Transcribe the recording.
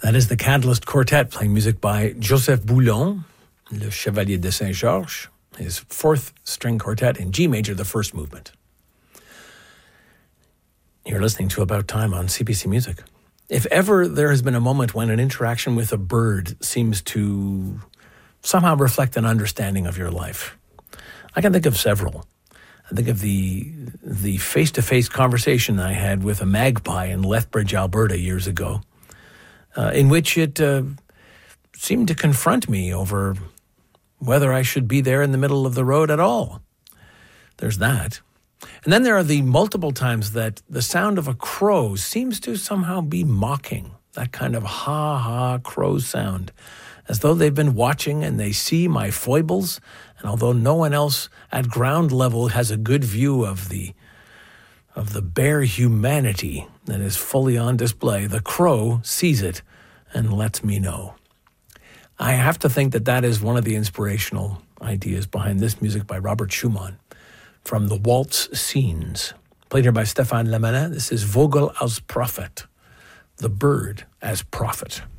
That is the Catalyst Quartet playing music by Joseph Boulon, Le Chevalier de Saint-Georges, his fourth string quartet in G major, the first movement. You're listening to About Time on CBC Music. If ever there has been a moment when an interaction with a bird seems to somehow reflect an understanding of your life, I can think of several. I think of the face-to-face conversation I had with a magpie in Lethbridge, Alberta years ago, in which it seemed to confront me over whether I should be there in the middle of the road at all. There's that. And then there are the multiple times that the sound of a crow seems to somehow be mocking, that kind of ha-ha crow sound, as though they've been watching and they see my foibles, and although no one else at ground level has a good view of the bare humanity that is fully on display, the crow sees it and lets me know. I have to think that that is one of the inspirational ideas behind this music by Robert Schumann from the Waltz Scenes. Played here by Stéphane Lamanin. This is Vogel als Prophet, the bird as prophet.